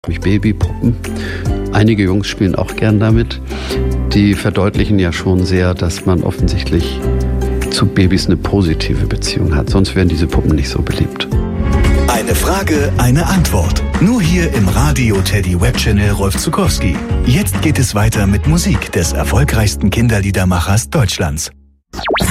Babypuppen. Einige Jungs spielen auch gern damit. Die verdeutlichen ja schon sehr, dass man offensichtlich zu Babys eine positive Beziehung hat. Sonst wären diese Puppen nicht so beliebt. Eine Frage, eine Antwort. Nur hier im Radio Teddy Web Channel Rolf Zuckowski. Jetzt geht es weiter mit Musik des erfolgreichsten Kinderliedermachers Deutschlands.